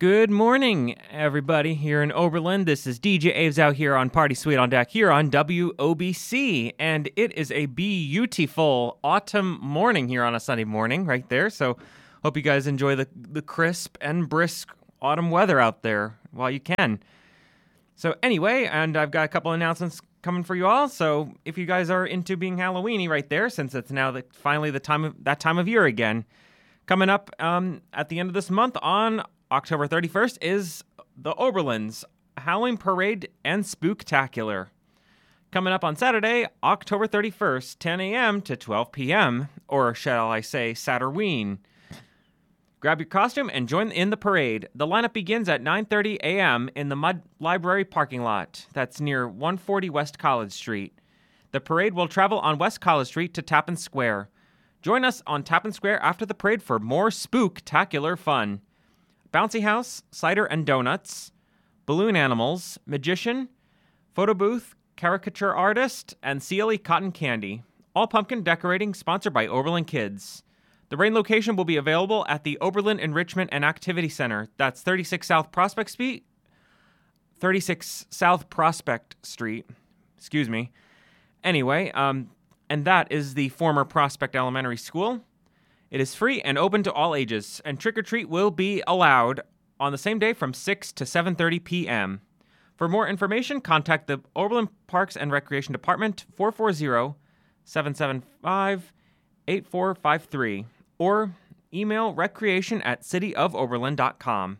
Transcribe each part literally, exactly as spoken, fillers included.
Good morning, everybody here in Oberlin. This is D J Aves out here on Party Suite on Deck here on W O B C, and it is a beautiful autumn morning here on a Sunday morning right there, so hope you guys enjoy the, the crisp and brisk autumn weather out there while you can. So anyway, and I've got a couple announcements coming for you all, so if you guys are into being Halloweeny right there, since it's now the, finally the time of, that time of year again, coming up um, at the end of this month on October thirty-first is the Oberlin's Halloween Parade and Spooktacular. Coming up on Saturday, October thirty-first, ten a.m. to twelve p.m., or shall I say Satterween. Grab your costume and join in the parade. The lineup begins at nine thirty a.m. in the Mudd Library parking lot. That's near one forty West College Street. The parade will travel on West College Street to Tappan Square. Join us on Tappan Square after the parade for more spooktacular fun. Bouncy House, cider and donuts, balloon animals, magician, photo booth, caricature artist, and C L E cotton candy. All pumpkin decorating sponsored by Oberlin Kids. The rain location will be available at the Oberlin Enrichment and Activity Center. That's thirty-six South Prospect Street. thirty-six South Prospect Street. Excuse me. Anyway, um, and that is the former Prospect Elementary School. It is free and open to all ages, and trick-or-treat will be allowed on the same day from six to seven thirty p.m. For more information, contact the Oberlin Parks and Recreation Department, four four zero, seven seven five, eight four five three, or email recreation at city of oberlin dot com.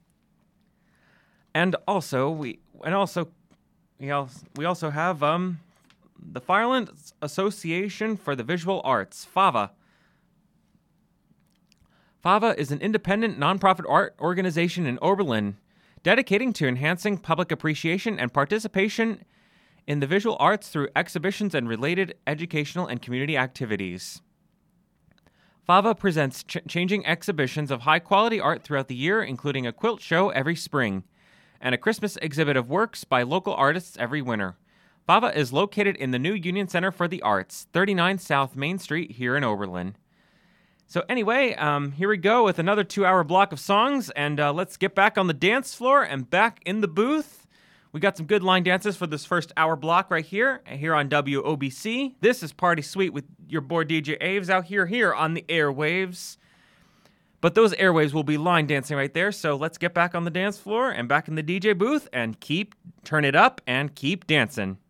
And also, we and also, we also, we also have um the Fireland Association for the Visual Arts, FAVA. FAVA is an independent nonprofit art organization in Oberlin, dedicating to enhancing public appreciation and participation in the visual arts through exhibitions and related educational and community activities. FAVA presents ch- changing exhibitions of high-quality art throughout the year, including a quilt show every spring, and a Christmas exhibit of works by local artists every winter. FAVA is located in the new Union Center for the Arts, thirty-nine South Main Street here in Oberlin. So anyway, um, here we go with another two-hour block of songs, and uh, let's get back on the dance floor and back in the booth. We got some good line dances for this first hour block right here, here on W O B C. This is Party Suite with your boy D J Aves out here, here on the airwaves. But those airwaves will be line dancing right there, so let's get back on the dance floor and back in the D J booth and keep, turn it up and keep dancing.